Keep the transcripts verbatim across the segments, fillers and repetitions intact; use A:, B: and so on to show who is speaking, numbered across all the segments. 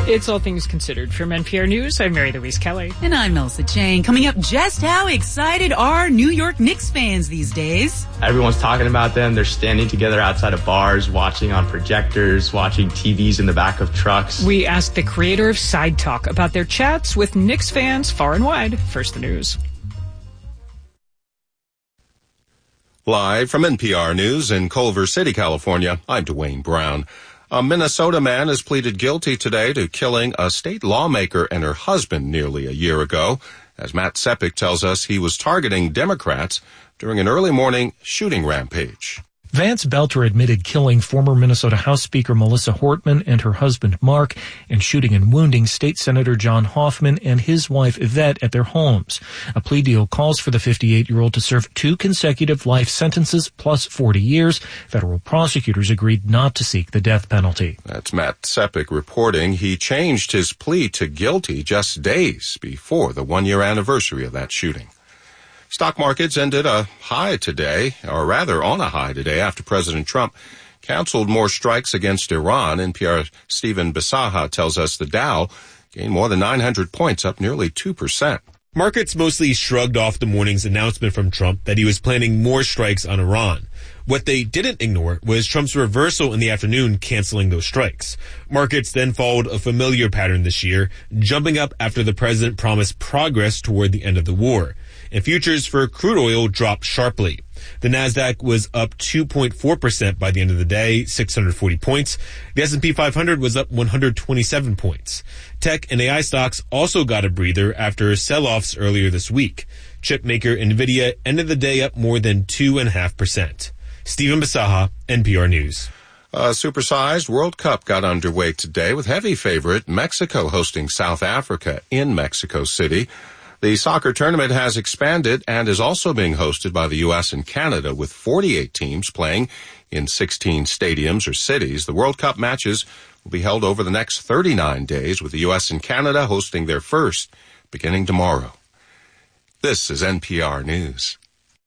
A: It's All Things Considered. From N P R News, I'm Mary Louise Kelly.
B: And I'm Elsa Chang. Coming up, just how excited are New York Knicks fans these days?
C: Everyone's talking about them. They're standing together outside of bars, watching on projectors, watching T Vs in the back of trucks.
A: We asked the creator of Side Talk about their chats with Knicks fans far and wide. First, the news.
D: Live from N P R News in Culver City, California, I'm Dwayne Brown. A Minnesota man has pleaded guilty today to killing a state lawmaker and her husband nearly a year ago. As Matt Sepik tells us, he was targeting Democrats during an early morning shooting rampage.
E: Vance Belter admitted killing former Minnesota House Speaker Melissa Hortman and her husband Mark and shooting and wounding State Senator John Hoffman and his wife Yvette at their homes. A plea deal calls for the fifty-eight-year-old to serve two consecutive life sentences plus forty years. Federal prosecutors agreed not to seek the death penalty.
D: That's Matt Sepik reporting. He changed his plea to guilty just days before the one-year anniversary of that shooting. Stock markets ended a high today, or rather on a high today, after President Trump canceled more strikes against Iran. N P R's Stephen Bisaha tells us the Dow gained more than nine hundred points, up nearly two percent.
F: Markets mostly shrugged off the morning's announcement from Trump that he was planning more strikes on Iran. What they didn't ignore was Trump's reversal in the afternoon, canceling those strikes. Markets then followed a familiar pattern this year, jumping up after the president promised progress toward the end of the war. And futures for crude oil dropped sharply. The Nasdaq was up two point four percent by the end of the day, six hundred forty points. The S and P five hundred was up one hundred twenty-seven points. Tech and A I stocks also got a breather after sell-offs earlier this week. Chip maker NVIDIA ended the day up more than two point five percent. Stephen Bisaha, N P R News.
D: A supersized World Cup got underway today with heavy favorite Mexico hosting South Africa in Mexico City. The soccer tournament has expanded and is also being hosted by the U S and Canada with forty-eight teams playing in sixteen stadiums or cities. The World Cup matches will be held over the next thirty-nine days with the U S and Canada hosting their first beginning tomorrow. This is N P R News.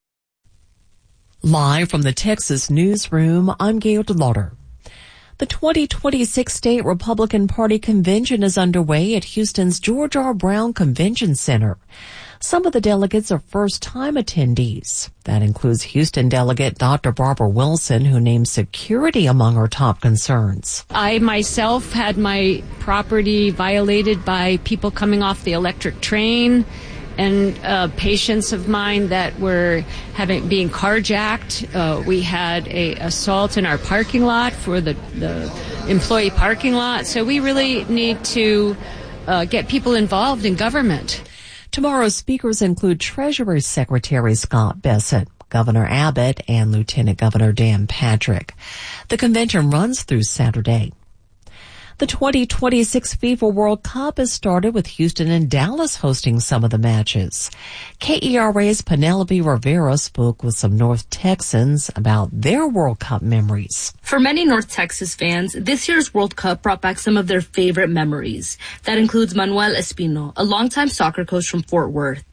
G: Live from the Texas newsroom, I'm Gail DeLauder. The twenty twenty-six State Republican Party Convention is underway at Houston's George R. Brown Convention Center. Some of the delegates are first-time attendees. That includes Houston delegate Doctor Barbara Wilson, who named security among her top concerns.
H: I myself had my property violated by people coming off the electric train, and uh, patients of mine that were having being carjacked. Uh, we had a assault in our parking lot for the, the employee parking lot. So we really need to uh, get people involved in government.
G: Tomorrow's speakers include Treasury Secretary Scott Bessent, Governor Abbott, and Lieutenant Governor Dan Patrick. The convention runs through Saturday. The twenty twenty-six FIFA World Cup has started with Houston and Dallas hosting some of the matches. K E R A's Penelope Rivera spoke with some North Texans about their World Cup memories.
I: For many North Texas fans, this year's World Cup brought back some of their favorite memories. That includes Manuel Espino, a longtime soccer coach from Fort Worth.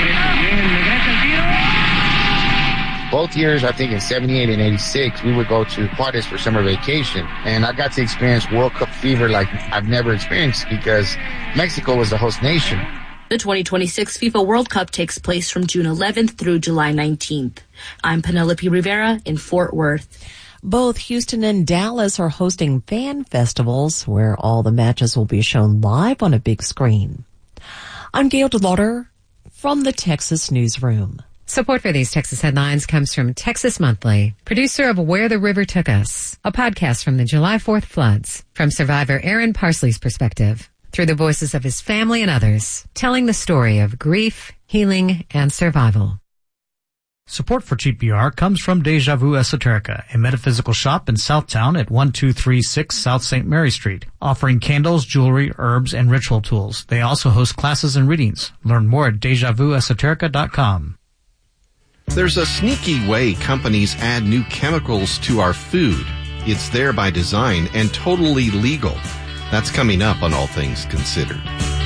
J: Both years, I think in seventy-eight and eighty-six, we would go to Juarez for summer vacation. And I got to experience World Cup fever like I've never experienced because Mexico was the host nation.
I: The twenty twenty-six FIFA World Cup takes place from June eleventh through July nineteenth. I'm Penelope Rivera in Fort Worth.
G: Both Houston and Dallas are hosting fan festivals where all the matches will be shown live on a big screen. I'm Gail DeLauder from the Texas Newsroom.
K: Support for these Texas headlines comes from Texas Monthly, producer of Where the River Took Us, a podcast from the July fourth floods, from survivor Aaron Parsley's perspective, through the voices of his family and others, telling the story of grief, healing, and survival.
L: Support for Cheap B R comes from Deja Vu Esoterica, a metaphysical shop in Southtown at one two three six South Saint Mary Street, offering candles, jewelry, herbs, and ritual tools. They also host classes and readings. Learn more at deja vu esoterica dot com.
M: There's a sneaky way companies add new chemicals to our food. It's there by design and totally legal. That's coming up on All Things Considered.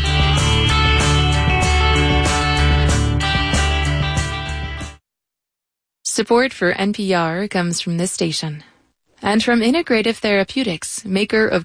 N: Support for N P R comes from this station and from Integrative Therapeutics, maker of